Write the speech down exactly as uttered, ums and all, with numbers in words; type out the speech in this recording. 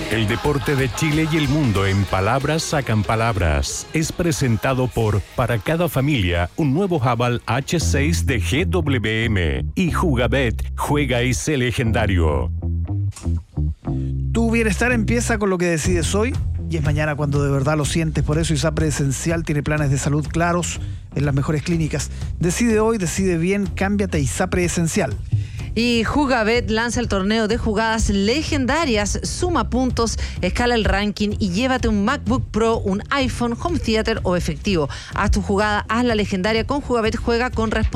El deporte de Chile y el mundo en palabras sacan palabras. Es presentado por Para Cada Familia, un nuevo Haval hache seis de G W M. Y Jugabet, juega y sé legendario. Tu bienestar empieza con lo que decides hoy y es mañana cuando de verdad lo sientes. Por eso ISAPRE Esencial tiene planes de salud claros en las mejores clínicas. Decide hoy, decide bien, cámbiate a ISAPRE Esencial. Y Jugabet lanza el torneo de jugadas legendarias. Suma puntos, escala el ranking y llévate un MacBook Pro, un iPhone, home theater o efectivo. Haz tu jugada, haz la legendaria con Jugabet. Juega con responsabilidad.